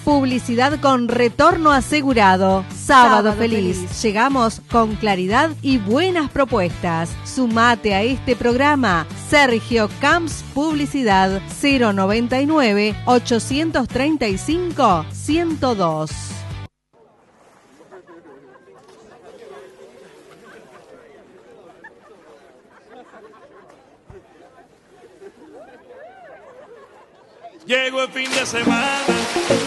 Publicidad con retorno asegurado. Sábado feliz. Llegamos con claridad y buenas propuestas. Sumate a este programa. Sergio Camps Publicidad 099 835 102. Llegó el fin de semana.